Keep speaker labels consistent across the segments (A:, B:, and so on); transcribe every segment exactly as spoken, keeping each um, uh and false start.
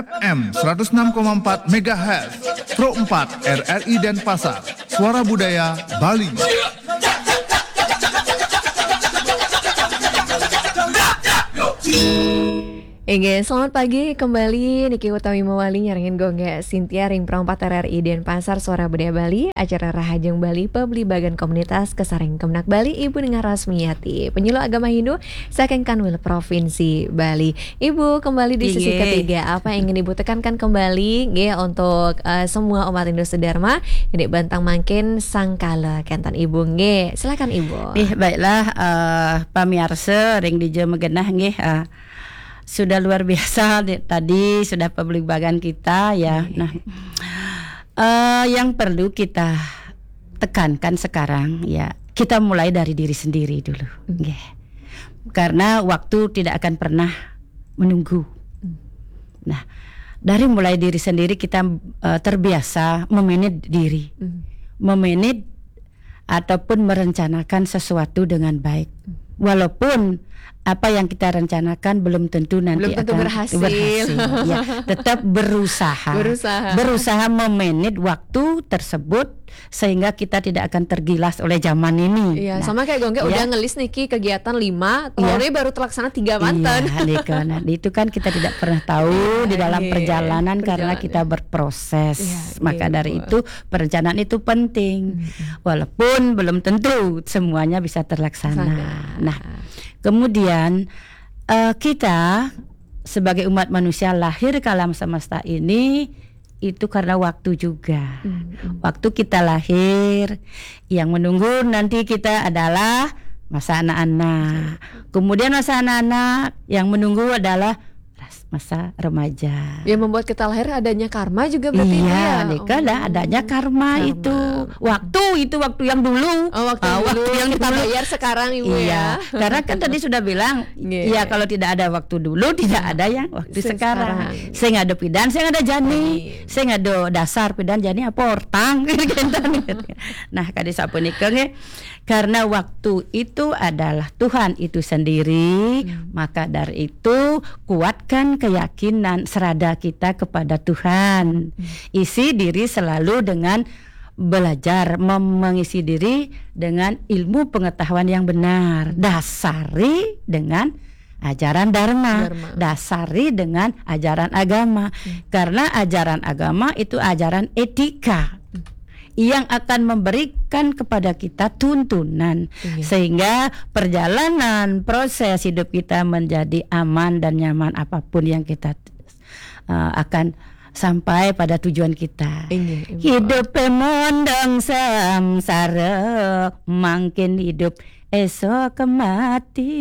A: F M seratus enam koma empat megahertz, Pro empat R R I Denpasar, Suara Budaya Bali.
B: Ege, selamat pagi kembali. Niki Utami Mawali nyarengin gongga Sintia Ring Pro empat R R I Denpasar, Suara Budaya Bali, acara Rahajeng Bali Pemlibagan Komunitas Kesareng Kemenak Bali, Ibu Nengar Rasmiyati, penyuluh agama Hindu saking Kanwil Provinsi Bali. Ibu kembali di sesi
C: Iye.
B: ketiga. Apa yang ingin Ibu tekankan kembali nge untuk uh, semua umat Hindu sedharma ini bantang mangkin sangkala kentan Ibu nge. Silakan Ibu.
C: Ih, baiklah uh, pamirsa ring di jam genah nggih. Uh, sudah luar biasa di- tadi sudah pemlibagan kita ya. Nah, uh, yang perlu kita tekankan sekarang ya, kita mulai dari diri sendiri dulu, nggih. Karena waktu tidak akan pernah menunggu. Nah, dari mulai diri sendiri kita uh, terbiasa memanage diri, memanage ataupun merencanakan sesuatu dengan baik. Walaupun apa yang kita rencanakan belum tentu nanti
B: Belum tentu
C: akan
B: berhasil.
C: ya, tetap berusaha.
B: Berusaha.
C: Berusaha memanage waktu tersebut sehingga kita tidak akan tergilas oleh zaman ini.
B: Iya,
C: Nah,
B: sama kayak Gongga
C: ya.
B: udah ngelis Niki kegiatan lima, tahun
C: Iya.
B: ini baru terlaksana tiga mantan.
C: Iya, Dika. Nah, itu kan kita tidak pernah tahu di dalam
B: Iya,
C: perjalanan karena
B: perjalanan.
C: kita berproses.
B: Iya,
C: Maka
B: iya,
C: dari
B: Bu.
C: itu perencanaan itu penting. Walaupun belum tentu semuanya bisa terlaksana.
B: Sana.
C: Nah, kemudian eh, kita sebagai umat manusia lahir ke alam semesta ini itu karena waktu juga. Waktu kita lahir, yang menunggu nanti kita adalah masa anak-anak. Kemudian masa anak-anak yang menunggu adalah ras- masa remaja.
B: Yang membuat kita lahir adanya karma juga berarti Ibu ya.
C: Iya, Dika, ada adanya karma,
B: Karma.
C: itu. Waktu itu waktu yang dulu.
B: Oh, waktu
C: Ah,
B: dulu
C: waktu yang
B: kita
C: dulu.
B: bayar sekarang Ibu
C: Iya,
B: ya.
C: karena kan tadi sudah bilang,
B: Iya.
C: ya kalau tidak ada waktu dulu, tidak ada yang waktu
B: Se-
C: sekarang.
B: sekarang.
C: Saya nggak ada pidan, saya nggak ada jani,
B: Iya.
C: saya nggak ada dasar pidan jani apa ortang. Nah, kadi sapunika nge, karena waktu itu adalah Tuhan itu sendiri, maka dari itu kuatkan keyakinan serada kita kepada Tuhan. Isi diri selalu dengan belajar, mem- mengisi diri dengan ilmu pengetahuan yang benar, dasari dengan ajaran dharma,
B: Dharma.
C: dasari dengan ajaran agama. Karena ajaran agama itu ajaran etika yang akan memberikan kepada kita tuntunan
B: Iya.
C: sehingga perjalanan proses hidup kita menjadi aman dan nyaman apapun yang kita uh, akan sampai pada tujuan kita.
B: Iya, Ibu.
C: Hidup emondong samsara, makin hidup esok mati,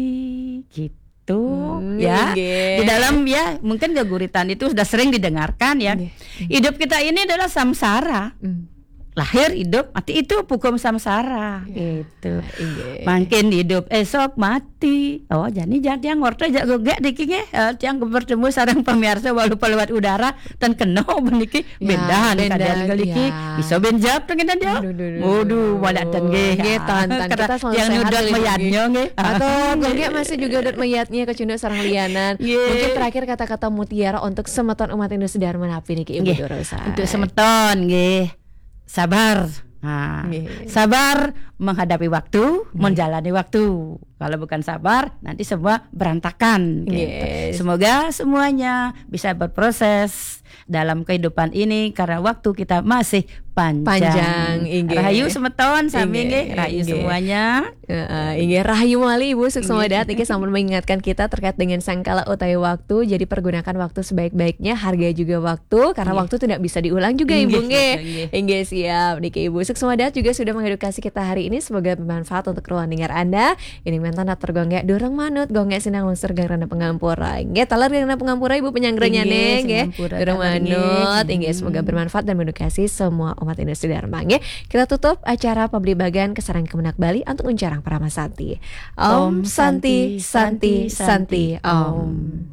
C: gitu
B: Hmm,
C: ya.
B: iya.
C: Di dalam ya mungkin geguritan itu sudah sering didengarkan ya.
B: Iya.
C: Hidup kita ini adalah samsara.
B: Hmm.
C: Lahir, hidup, mati, itu hukum samsara, gitu.
B: Iya.
C: Makin hidup esok mati. Oh, jadi jadi yang ngorto jago gak diki nge, eh, yang bertemu sarang pemirsa walaupun lewat udara dan kena beniki
B: Ya,
C: bendahan
B: bendan,
C: kadang galiki
B: ya.
C: bisa benjap dengan dia.
B: Aduh, aduh, aduh,
C: Waduh,
B: aduh.
C: wadak dan ge.
B: Nge, tahan-tahan.
C: Karena
B: Kita selalu
C: yang
B: sehat
C: nyudot
B: kali, Bu,
C: mayatnya nge.
B: Atau Gongga masih juga udah mayatnya ke Cunda sarang lianan.
C: Ye.
B: Mungkin terakhir kata-kata mutiara untuk semeton umat Hindu sedharma napi niki Ibu
C: Nggih,
B: Dorosa.
C: untuk semeton nggih. Sabar. Nah,
B: Nggih.
C: sabar menghadapi waktu, menjalani waktu. Kalau bukan sabar, nanti semua berantakan. gitu.
B: Yes.
C: Semoga semuanya bisa berproses dalam kehidupan ini karena waktu kita masih panjang.
B: Panjang, inggih.
C: Rahayu semeton sami
B: Inggih,
C: nggih, rahayu
B: inggih.
C: semuanya.
B: Heeh, inggih rahayu mali Ibu suksma
C: Inggih.
B: dat iki sampun mengingatkan kita terkait dengan sangkala utawi waktu. Jadi pergunakan waktu sebaik-baiknya, hargai juga waktu karena
C: Inggih.
B: waktu tidak bisa diulang juga Ibu
C: Inggih,
B: nggih.
C: inggih.
B: Inggih siap niki Ibu suksma dat juga sudah mengedukasi kita hari ini, semoga bermanfaat untuk ruang dengar Anda. Ini mentan atur gongge durung manut gongge sinang lunsur gang rana pengampura. Nggih talar gang rana pengampura Ibu penyanggranya
C: Inggih,
B: nih nggih.
C: singampura
B: Durung
C: talar
B: manut.
C: nggih.
B: Inggih semoga bermanfaat dan mengedukasi semua umat Indonesia Dharma nggih. Kita tutup acara Pemlibagan Kesareng Kemenak Bali untuk Uncarang Paramasanti. Om Santi Santi Santi Om.